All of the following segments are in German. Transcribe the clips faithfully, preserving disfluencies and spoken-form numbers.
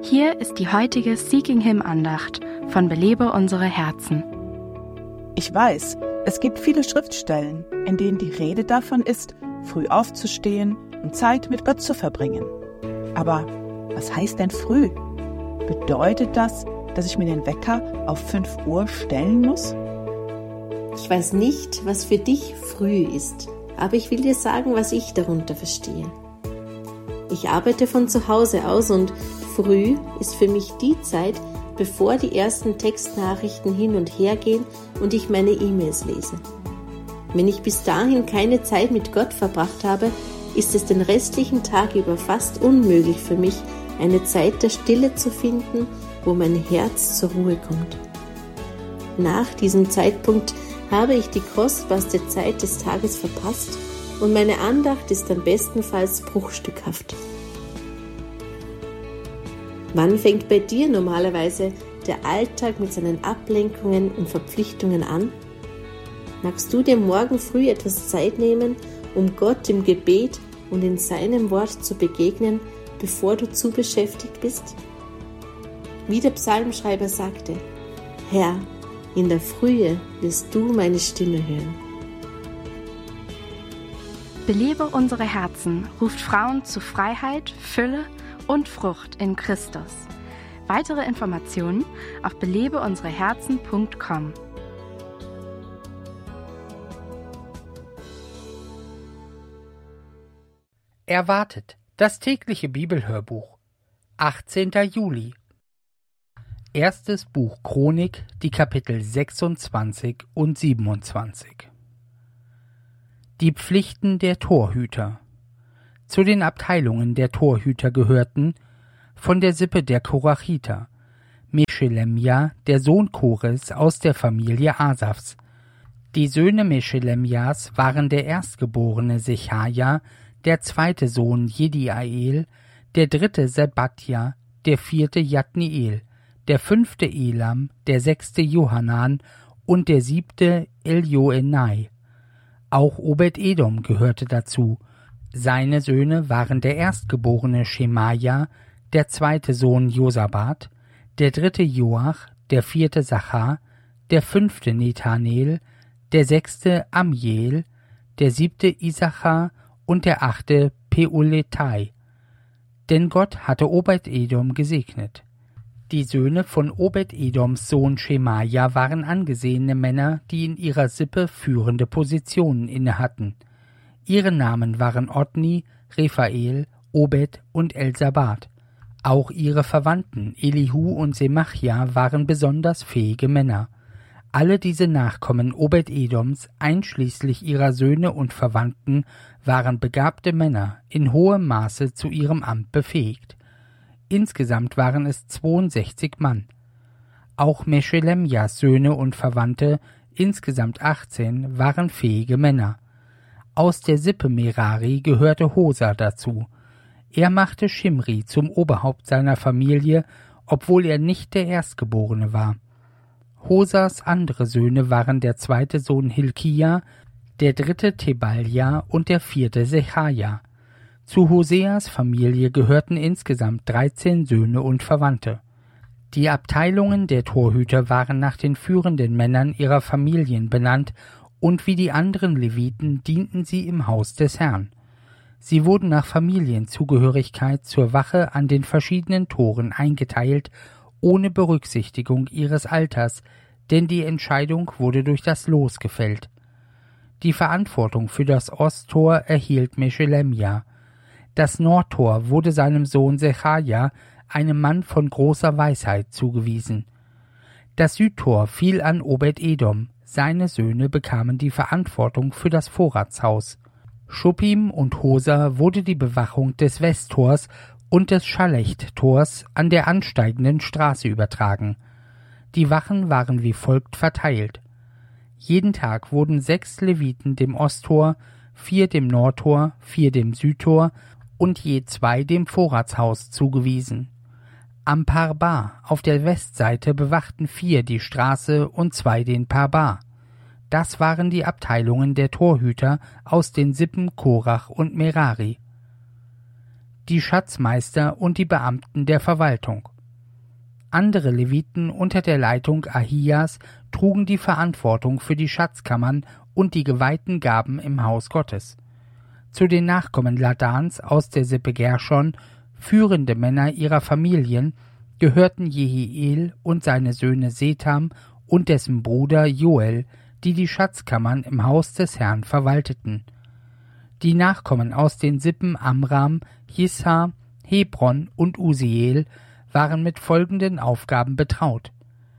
Hier ist die heutige Seeking Him Andacht von Belebe unsere Herzen. Ich weiß, es gibt viele Schriftstellen, in denen die Rede davon ist, früh aufzustehen und Zeit mit Gott zu verbringen. Aber was heißt denn früh? Bedeutet das, dass ich mir den Wecker auf fünf Uhr stellen muss? Ich weiß nicht, was für dich früh ist, aber ich will dir sagen, was ich darunter verstehe. Ich arbeite von zu Hause aus und früh ist für mich die Zeit, bevor die ersten Textnachrichten hin und her gehen und ich meine E-Mails lese. Wenn ich bis dahin keine Zeit mit Gott verbracht habe, ist es den restlichen Tag über fast unmöglich für mich, eine Zeit der Stille zu finden, wo mein Herz zur Ruhe kommt. Nach diesem Zeitpunkt habe ich die kostbarste Zeit des Tages verpasst und meine Andacht ist dann bestenfalls bruchstückhaft. Wann fängt bei dir normalerweise der Alltag mit seinen Ablenkungen und Verpflichtungen an? Magst du dir morgen früh etwas Zeit nehmen, um Gott im Gebet und in seinem Wort zu begegnen, bevor du zu beschäftigt bist? Wie der Psalmschreiber sagte: Herr, in der Frühe wirst du meine Stimme hören. Belebe unsere Herzen ruft Frauen zu Freiheit, Fülle und Frucht in Christus. Weitere Informationen auf belebe unsere herzen punkt com. Erwartet, das tägliche Bibelhörbuch. achtzehnter Juli. Erstes Buch Chronik, die Kapitel sechsundzwanzig und siebenundzwanzig. Die Pflichten der Torhüter. Zu den Abteilungen der Torhüter gehörten von der Sippe der Korachiter Meshelemja, der Sohn Kores aus der Familie Asafs. Die Söhne Meshelemjas waren der erstgeborene Sechaja, der zweite Sohn Jediael, der dritte Sebadja, der vierte Jatniel, der fünfte Elam, der sechste Johanan und der siebte Eljoenai. Auch Obed-Edom gehörte dazu. Seine Söhne waren der erstgeborene Schemaja, der zweite Sohn Josabad, der dritte Joach, der vierte Sachar, der fünfte Nethanel, der sechste Amiel, der siebte Isachar und der achte Peuletai. Denn Gott hatte Obed-Edom gesegnet. Die Söhne von Obed-Edoms Sohn Schemaja waren angesehene Männer, die in ihrer Sippe führende Positionen innehatten. Ihre Namen waren Otni, Rephael, Obed und Elsabad. Auch ihre Verwandten Elihu und Semachja waren besonders fähige Männer. Alle diese Nachkommen Obed-Edoms, einschließlich ihrer Söhne und Verwandten, waren begabte Männer, in hohem Maße zu ihrem Amt befähigt. Insgesamt waren es zweiundsechzig Mann. Auch Meshelemjas Söhne und Verwandte, insgesamt achtzehn, waren fähige Männer. Aus der Sippe Merari gehörte Hosa dazu. Er machte Schimri zum Oberhaupt seiner Familie, obwohl er nicht der Erstgeborene war. Hosas andere Söhne waren der zweite Sohn Hilkia, der dritte Tebalja und der vierte Sechaja. Zu Hoseas Familie gehörten insgesamt dreizehn Söhne und Verwandte. Die Abteilungen der Torhüter waren nach den führenden Männern ihrer Familien benannt, und wie die anderen Leviten dienten sie im Haus des Herrn. Sie wurden nach Familienzugehörigkeit zur Wache an den verschiedenen Toren eingeteilt, ohne Berücksichtigung ihres Alters, denn die Entscheidung wurde durch das Los gefällt. Die Verantwortung für das Osttor erhielt Meshelemja. Das Nordtor wurde seinem Sohn Sechaja, einem Mann von großer Weisheit, zugewiesen. Das Südtor fiel an Obed-Edom, seine Söhne bekamen die Verantwortung für das Vorratshaus. Schuppim und Hosa wurde die Bewachung des Westtors und des Schalecht-Tors an der ansteigenden Straße übertragen. Die Wachen waren wie folgt verteilt. Jeden Tag wurden sechs Leviten dem Osttor, vier dem Nordtor, vier dem Südtor und je zwei dem Vorratshaus zugewiesen. Am Parbar auf der Westseite bewachten vier die Straße und zwei den Parbar. Das waren die Abteilungen der Torhüter aus den Sippen Korach und Merari. Die Schatzmeister und die Beamten der Verwaltung. Andere Leviten unter der Leitung Ahias trugen die Verantwortung für die Schatzkammern und die geweihten Gaben im Haus Gottes. Zu den Nachkommen Ladans aus der Sippe Gerschon, führende Männer ihrer Familien, gehörten Jehiel und seine Söhne Setham und dessen Bruder Joel, die die Schatzkammern im Haus des Herrn verwalteten. Die Nachkommen aus den Sippen Amram, Jishar, Hebron und Usiel waren mit folgenden Aufgaben betraut.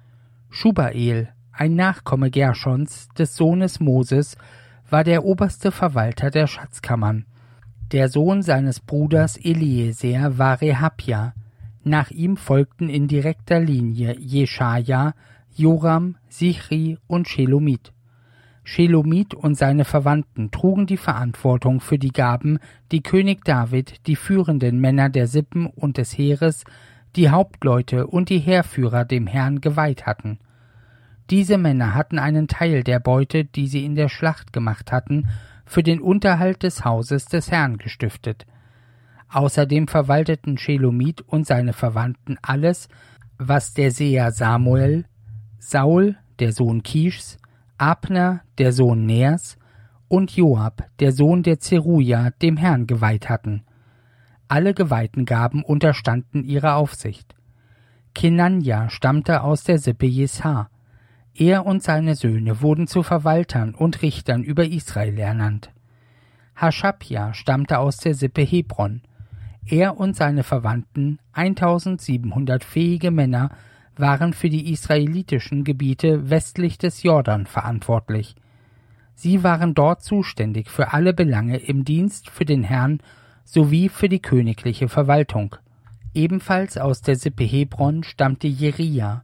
Schubael, ein Nachkomme Gerschons, des Sohnes Moses, war der oberste Verwalter der Schatzkammern. Der Sohn seines Bruders Eliezer war Rehabja. Nach ihm folgten in direkter Linie Jeschaja, Joram, Sichri und Shelomit. Shelomit und seine Verwandten trugen die Verantwortung für die Gaben, die König David, die führenden Männer der Sippen und des Heeres, die Hauptleute und die Heerführer dem Herrn geweiht hatten. Diese Männer hatten einen Teil der Beute, die sie in der Schlacht gemacht hatten, für den Unterhalt des Hauses des Herrn gestiftet. Außerdem verwalteten Shelomit und seine Verwandten alles, was der Seher Samuel, Saul, der Sohn Kischs, Abner, der Sohn Ners, und Joab, der Sohn der Zeruja, dem Herrn geweiht hatten. Alle geweihten Gaben unterstanden ihrer Aufsicht. Kenanja stammte aus der Sippe Jeshar. Er und seine Söhne wurden zu Verwaltern und Richtern über Israel ernannt. Haschabja stammte aus der Sippe Hebron. Er und seine Verwandten, eintausendsiebenhundert fähige Männer, waren für die israelitischen Gebiete westlich des Jordan verantwortlich. Sie waren dort zuständig für alle Belange im Dienst für den Herrn sowie für die königliche Verwaltung. Ebenfalls aus der Sippe Hebron stammte Jeria.